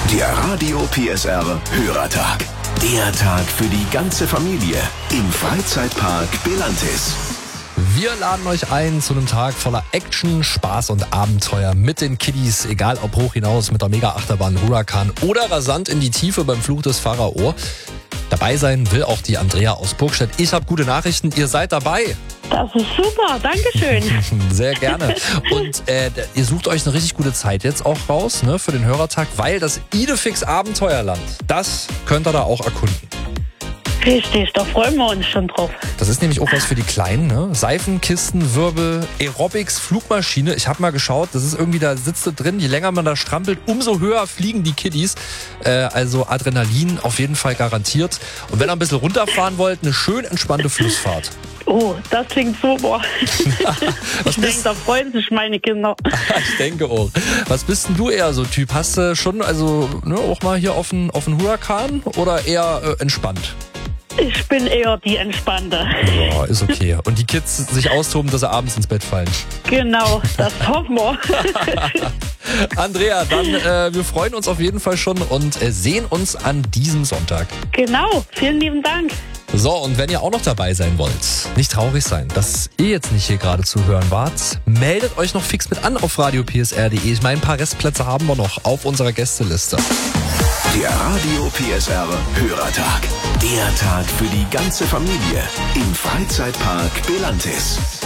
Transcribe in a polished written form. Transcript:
Der Radio PSR Hörertag. Der Tag für die ganze Familie im Freizeitpark Belantis. Wir laden euch ein zu einem Tag voller Action, Spaß und Abenteuer mit den Kiddies. Egal ob hoch hinaus mit der Mega-Achterbahn Huracan oder rasant in die Tiefe beim Fluch des Pharao. Dabei sein will auch die Andrea aus Burgstedt. Ich habe gute Nachrichten, ihr seid dabei. Das ist super, Dankeschön. Sehr gerne. Und ihr sucht euch eine richtig gute Zeit jetzt auch raus, ne, für den Hörertag, weil das Idefix Abenteuerland, das könnt ihr da auch erkunden. Richtig, da freuen wir uns schon drauf. Das ist nämlich auch was für die Kleinen, ne? Seifenkisten, Wirbel, Aerobics, Flugmaschine. Ich habe mal geschaut, das ist irgendwie, da sitzt drin, je länger man da strampelt, umso höher fliegen die Kiddies. Also Adrenalin auf jeden Fall garantiert. Und wenn ihr ein bisschen runterfahren wollt, eine schön entspannte Flussfahrt. Oh, das klingt super. Ich denke, da freuen sich meine Kinder. Ich denke auch. Was bist denn du eher so Typ? Hast du schon also auch mal hier auf den Huracan oder eher entspannt? Ich bin eher die Entspannte. Ja, ist okay. Und die Kids sich austoben, dass sie abends ins Bett fallen. Genau, das hoffen wir. Andrea, dann wir freuen uns auf jeden Fall schon und sehen uns an diesem Sonntag. Genau, vielen lieben Dank. So, und wenn ihr auch noch dabei sein wollt, nicht traurig sein, dass ihr jetzt nicht hier gerade zu hören wart, meldet euch noch fix mit an auf radiopsr.de. Ich meine, ein paar Restplätze haben wir noch auf unserer Gästeliste. Der Radio PSR Hörertag. Der Tag für die ganze Familie im Freizeitpark Belantis.